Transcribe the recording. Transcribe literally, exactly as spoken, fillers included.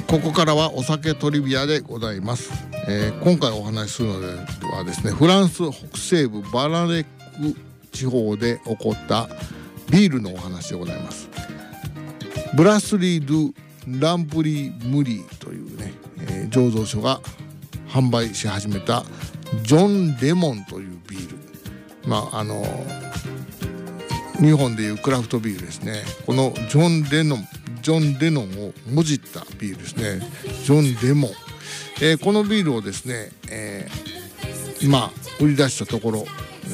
ここからはお酒トリビアでございます。えー、今回お話しするのはですね、フランス北西部バラレック地方で起こったビールのお話でございます。ブラスリー・ドゥ・ランプリー・ムリーというね、えー、醸造所が販売し始めたジョン・レモンというビール、まああの日本でいうクラフトビールですね。このジョン・レノンジョン・レノンをもじったビールですね。ジョン・レモン、えー、このビールをですね、えー、まあ売り出したところ